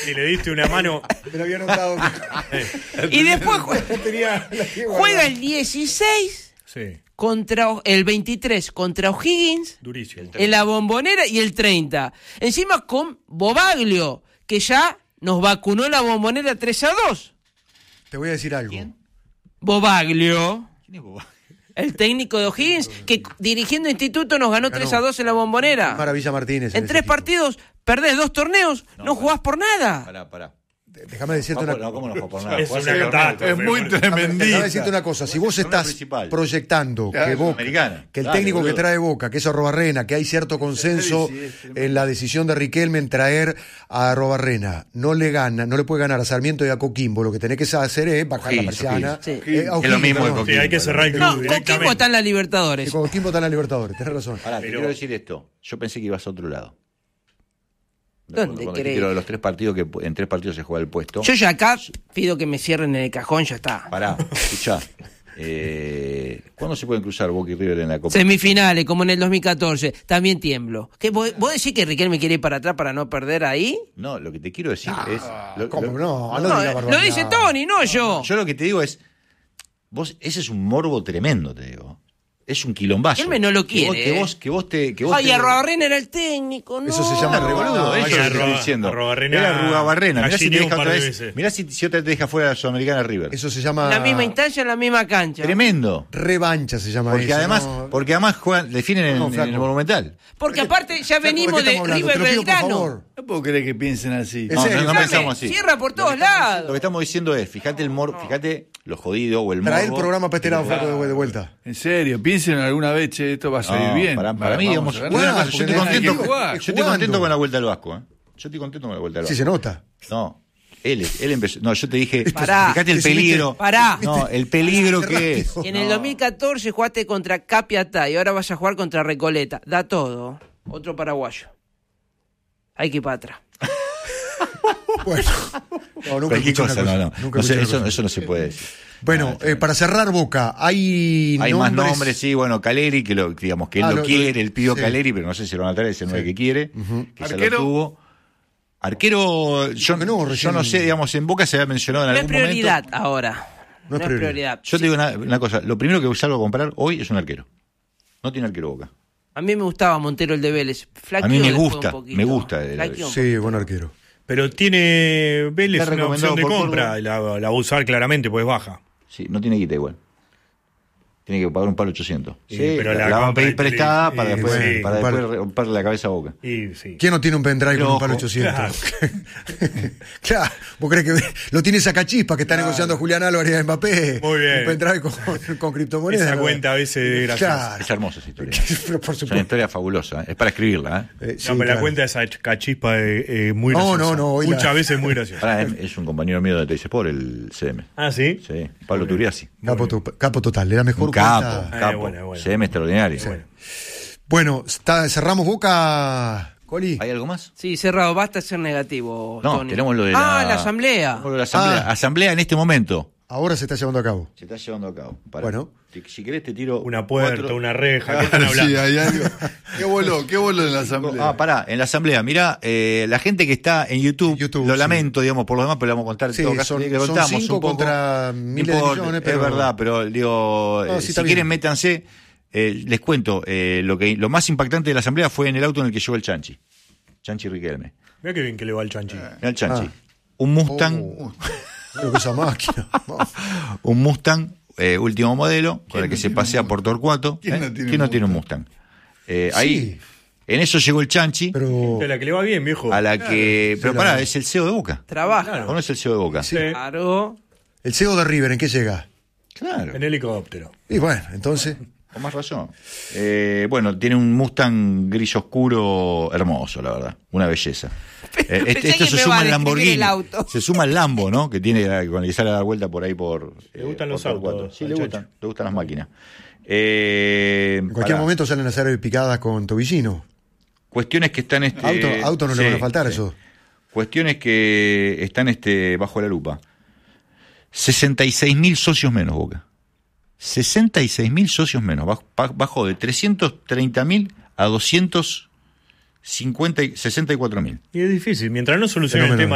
Si le diste una mano. Me lo había notado. Y después juega el 16 contra el 23 contra O'Higgins. Durísimo. En la Bombonera y el 30. Encima con Bobaglio, que ya nos vacunó la Bombonera 3-2. Te voy a decir algo. ¿Quién? Bobaglio. ¿Quién es Bobaglio? El técnico de O'Higgins, que dirigiendo Instituto nos ganó 3-2 en la Bombonera. Maravilla Martínez. En 3 partidos, perdés 2 torneos, no jugás por nada. Pará. Déjame decirte una cosa. ¿Cómo no juega por nada? Es una catástrofe. Es muy tremendita. Déjame decirte una cosa. Si vos estás proyectando que Boca, que el técnico que trae Boca, que es Arrobarrena, que hay cierto consenso en la decisión de Riquelme en traer a Arrobarrena, no le puede ganar a Sarmiento y a Coquimbo, lo que tenés que hacer es bajar la persiana. Sí. Es lo mismo de Coquimbo. Sí, hay que cerrar el club. No, Coquimbo está en la Libertadores. Coquimbo está en la Libertadores, tenés razón. Pará, te quiero decir esto. Yo pensé que ibas a otro lado. ¿Dónde crees? De los 3 partidos que en 3 partidos se juega el puesto. Yo ya acá pido que me cierren en el cajón, ya está. Pará, escuchá. ¿Cuándo se pueden cruzar Boca y River en la Copa? Semifinales, como en el 2014. También tiemblo. ¿Qué, vos decís que Riquelme quiere ir para atrás para no perder ahí? No, lo que te quiero decir es... ¿Cómo no? Lo dice Tony, no yo. Yo lo que te digo es... Ese es un morbo tremendo, te digo. Es un quilombazo. Riquelme no lo quiere. Que vos Ay, Arrobarrena era el técnico, ¿no? Eso se llama boludo. Eso es lo que estoy diciendo. Era Arrugabarrena. Mirá si te deja otra vez. Mirá si otra te deja fuera de la Sudamericana River. Eso se llama... En la misma instancia, en la misma cancha. Tremendo. Revancha se llama porque eso. Porque además juegan, definen en el Monumental. Porque aparte ya venimos de River Belgrano. No puedo creer que piensen así. No pensamos así. Cierra por todos lados. Lo que estamos diciendo es, fíjate lo jodido o el morbo. Trae el programa pesterado Flaco de vuelta. En serio, piensen alguna vez, che, esto va a salir bien. Para mí, digamos, yo estoy contento con la vuelta al Vasco. Yo estoy contento con la vuelta al Vasco. Sí, se nota. No, él empezó. No, yo te dije, fíjate el peligro. No, el peligro que es. En el 2014 jugaste contra Capiatá y ahora vas a jugar contra Recoleta. Da todo. Otro paraguayo. Hay que ir para atrás. Bueno, nunca eso no se puede decir. Bueno, para cerrar Boca, hay más nombres, sí, bueno, Caleri, que él lo quiere, él pidió Caleri, pero no sé si lo van a traer, es el 9 que quiere, que ya lo tuvo. Arquero, yo no sé, digamos, en Boca se había mencionado en algún momento. No es prioridad ahora. No es prioridad. Yo te digo una cosa, lo primero que salgo a comprar hoy es un arquero. No tiene arquero Boca. A mí me gustaba Montero el de Vélez. A mí me gusta. Sí, buen arquero. Pero tiene Vélez una opción de compra, la va a usar claramente, pues baja. Sí, no tiene guita igual. Tiene que pagar un palo 800. Sí, pero la van a pedir prestada para después romperle la cabeza a Boca. ¿Quién no tiene un pendrive con un palo 800? Claro. ¿Vos crees que lo tiene Sacachispa que está negociando Julián Álvarez a Mbappé? Muy bien. Un pendrive con criptomonedas. Esa cuenta a veces de graciosa. Claro. Es hermosa esa historia. Pero por es una historia fabulosa. Es para escribirla. Pero la cuenta de Sacachispa es muy graciosa. No. Muchas veces muy graciosa. Es un compañero mío de Teis Sport, el CM. ¿Ah, sí? Sí. Pablo Turiasi. Capo total. Era mejor Capo. CM extraordinario. Bueno, cerramos Boca, Coli. ¿Hay algo más? Sí, cerrado. Basta ser negativo, No, Tony. tenemos lo de la asamblea. Asamblea en este momento. Ahora se está llevando a cabo. Se está llevando a cabo. Bueno. Si querés te tiro... Una puerta, una reja. ¿Qué están hablando? Sí, hay algo. ¿Qué voló en la asamblea? Pará, en la asamblea. Mirá, la gente que está en YouTube lo lamento, digamos, por lo demás, pero le vamos a contar. Sí, en todo caso, son 5 contra miles de millones. Pero... Es verdad, pero digo, si quieren métanse. Les cuento, lo más impactante de la asamblea fue en el auto en el que llegó el Chanchi Riquelme. Mirá qué bien que le va al Chanchi. Mirá el Chanchi. Un Mustang. Creo que esa máquina. Un Mustang. Último modelo, con el que se pasea por Torcuato. ¿Quién no tiene un Mustang? Ahí, en eso llegó el Chanchi. Pero a la que le va bien, viejo. Pero pará, es el CEO de Boca. Trabaja. ¿O no es el CEO de Boca? Sí. Claro. El CEO de River, ¿en qué llega? Claro. En helicóptero. Y bueno, entonces... Con más razón. Tiene un Mustang gris oscuro hermoso, la verdad. Una belleza. Esto se suma al Lamborghini. Se suma al Lambo, ¿no? Que tiene con el que sale a dar vuelta por ahí por... Le gustan los autos. Sí, le gustan las máquinas. En cualquier momento salen a hacer picadas con Tobillino. Cuestiones que están... Auto no le van a faltar eso. Cuestiones que están bajo la lupa. 66.000 socios menos, Boca. 66.000 socios menos. Bajó de 330.000 a 264.000. Y es difícil. Mientras no solucionen el tema